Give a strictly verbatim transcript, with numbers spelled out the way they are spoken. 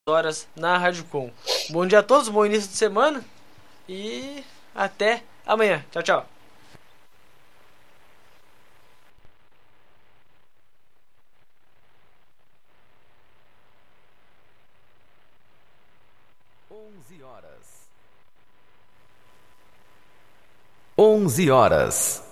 horas na Rádio Com. Bom dia a todos, bom início de semana e até amanhã. Tchau, tchau. onze horas. onze horas.